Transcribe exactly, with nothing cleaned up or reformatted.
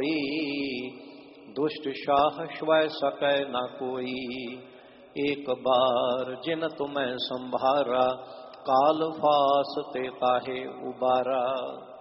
सोई, दुष्ट शाह स्वय सकै न कोई। एक बार जिन तुम्हें संभारा, काल फास ते काहे उबारा।